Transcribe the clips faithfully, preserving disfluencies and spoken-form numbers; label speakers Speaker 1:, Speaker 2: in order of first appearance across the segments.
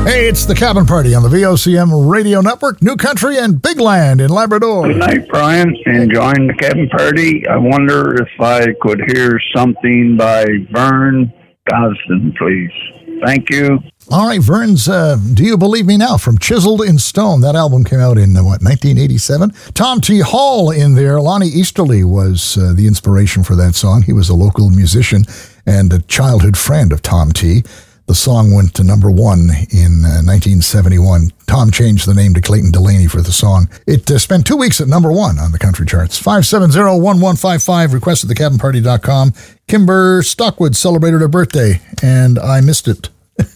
Speaker 1: Hey, it's the Cabin Party on the V O C M Radio Network, New Country and Big Land in Labrador.
Speaker 2: Good night, Brian. Enjoying the Cabin Party. I wonder if I could hear something by Vern Gosden, please. Thank you.
Speaker 1: All right, Vern's uh, Do You Believe Me Now from Chiseled in Stone. That album came out in, uh, what, nineteen eighty-seven? Tom T. Hall in there. Lonnie Easterly was uh, the inspiration for that song. He was a local musician and a childhood friend of Tom T. The song went to number one in uh, nineteen seventy-one. Tom changed the name to Clayton Delaney for the song. It uh, spent two weeks at number one on the country charts. five seven zero, one one five five, request at the cabin party dot com. Kimber Stockwood celebrated her birthday, and I missed it.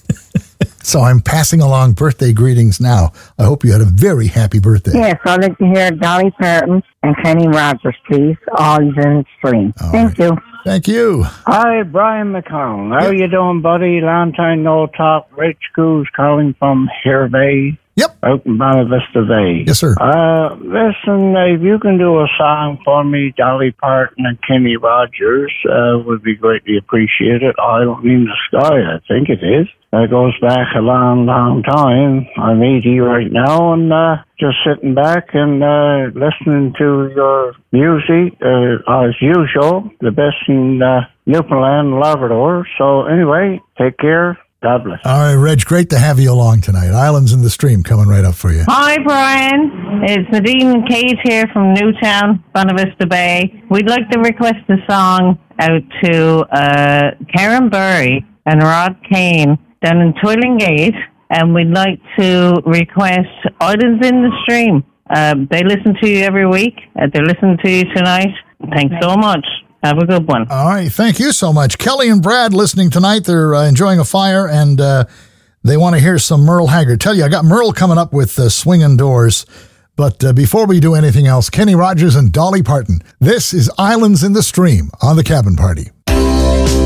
Speaker 1: So I'm passing along birthday greetings now. I hope you had a very happy birthday.
Speaker 3: Yes, I'd like to hear Dolly Parton and Kenny Rogers, please. All in the stream.
Speaker 1: All
Speaker 3: Thank
Speaker 1: right.
Speaker 3: you.
Speaker 1: Thank you.
Speaker 4: Hi, Brian McConnell. How
Speaker 1: Yep.
Speaker 4: you doing, buddy? Long time no talk. Rich Goose calling from Hervey.
Speaker 1: Yep.
Speaker 4: Out in Bonavista Vista Bay.
Speaker 1: Yes, sir.
Speaker 4: Uh, listen, if you can do a song for me, Dolly Parton and Kenny Rogers, uh, would be greatly appreciated. Island in the Sky, I think it is. That goes back a long, long time. I'm eighty right now, and uh, just sitting back and uh, listening to your music, uh, as usual, the best in uh, Newfoundland and Labrador. So anyway, take care. God bless.
Speaker 1: All right, Reg, great to have you along tonight. Islands in the Stream coming right up for you.
Speaker 5: Hi, Brian. It's Nadine Cage here from Newtown, Bonavista Bay. We'd like to request a song out to uh, Karen Burry and Rod Kane down in Twillingate, and we'd like to request Islands in the Stream. Uh, they listen to you every week. Uh, they're listening to you tonight. Thanks so much. Have a good one.
Speaker 1: All right, thank you so much. Kelly and Brad listening tonight. They're uh, enjoying a fire, and uh, they want to hear some Merle Haggard. Tell you, I got Merle coming up with uh, Swingin' Doors. But uh, before we do anything else, Kenny Rogers and Dolly Parton. This is Islands in the Stream on the Cabin Party.